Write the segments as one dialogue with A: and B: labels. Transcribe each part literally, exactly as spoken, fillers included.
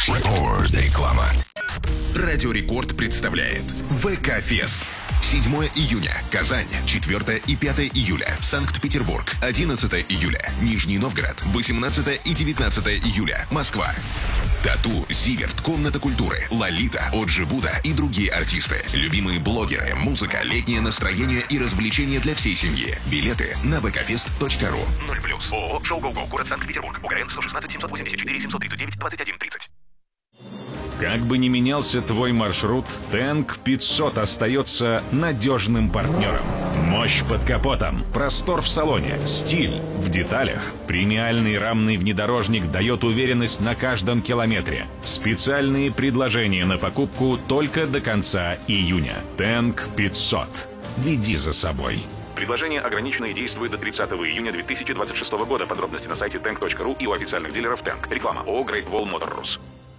A: Реклама. Радио Рекорд представляет ВК-фест. седьмое июня. Казань. четвёртое и пятое июля. Санкт-Петербург. одиннадцатое июля. Нижний Новгород. восемнадцатое и девятнадцатое июля. Москва. Тату, Зиверт, Комната культуры, Лолита, Оджи Буда и другие артисты. Любимые блогеры, музыка, летнее настроение и развлечения для всей семьи. Билеты на вэ ка фест точка ру. ноль плюс. ООО «Шоу Го-Го», город Санкт-Петербург. УГРН сто шестнадцать семьсот восемьдесят четыре семьсот тридцать девять двадцать один тридцать.
B: Как бы ни менялся твой маршрут, Тэнк пятьсот остается надежным партнером. Мощь под капотом, простор в салоне, стиль в деталях. Премиальный рамный внедорожник дает уверенность на каждом километре. Специальные предложения на покупку только до конца июня. Тэнк пятьсот. Веди за собой. Предложение ограничено и действует до тридцатого июня две тысячи двадцать шестого года. Подробности на сайте тэнк точка ру и у официальных дилеров Тэнк. Реклама ООО Great Wall Motors.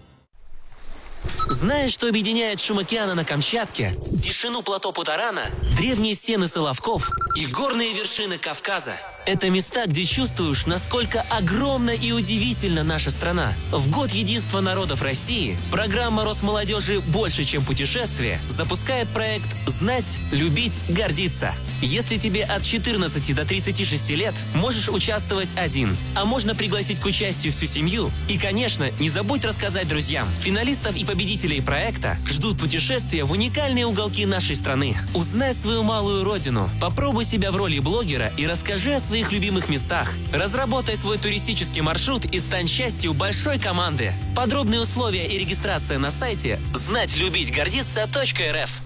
C: Знаешь, что объединяет шум океана на Камчатке, тишину плато Путарана, древние стены Соловков и горные вершины Кавказа? Это места, где чувствуешь, насколько огромна и удивительна наша страна. В год единства народов России программа Росмолодежи «Больше, чем путешествие» запускает проект «Знать, любить, гордиться». Если тебе от четырнадцати до тридцати шести лет, можешь участвовать один, а можно пригласить к участию всю семью. И, конечно, не забудь рассказать друзьям. Финалистов и победителей проекта ждут путешествия в уникальные уголки нашей страны. Узнай свою малую родину, попробуй себя в роли блогера и расскажи о своих любимых местах. Разработай свой туристический маршрут и стань частью большой команды. Подробные условия и регистрация на сайте знать любить гордиться точка эр эф.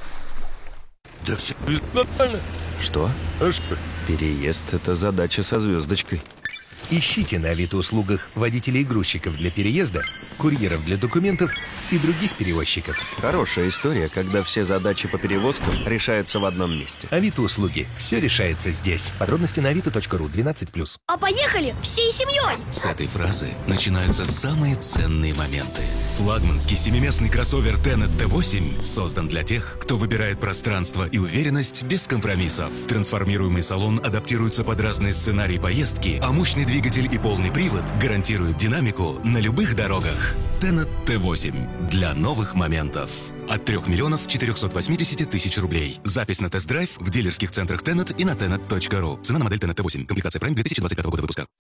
D: Да все нормально.
E: Что?
D: А что?
E: Переезд – это задача со звездочкой.
D: Ищите на Авито-услугах водителей и грузчиков для переезда, курьеров для документов и других перевозчиков.
E: Хорошая история, когда все задачи по перевозкам решаются в одном месте.
D: Авито-услуги. Все решается здесь. Подробности на авито точка ру. двенадцать плюс.
F: А поехали всей семьей!
G: С этой фразы начинаются самые ценные моменты. Флагманский семиместный кроссовер Tenet тэ восемь создан для тех, кто выбирает пространство и уверенность без компромиссов. Трансформируемый салон адаптируется под разные сценарии поездки, а мощный двигатель и полный привод гарантируют динамику на любых дорогах. Tenet тэ восемь для новых моментов. От трёх миллионов четырёхсот восьмидесяти тысяч рублей. Запись на тест-драйв в дилерских центрах Tenet и на тенет точка ру. Цена на модель Tenet тэ восемь. Комплектация Prime две тысячи двадцать пятого года выпуска.